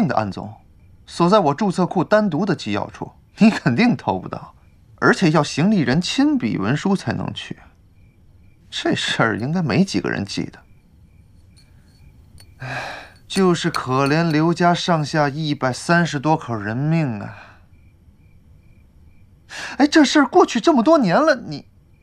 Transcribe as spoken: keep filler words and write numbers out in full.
的暗总，锁在我注册库单独的机要处，你肯定偷不到，而且要行李人亲笔文书才能去。这事儿应该没几个人记得。唉，就是可怜刘家上下一百三十多口人命啊！哎，这事儿过去这么多年了，你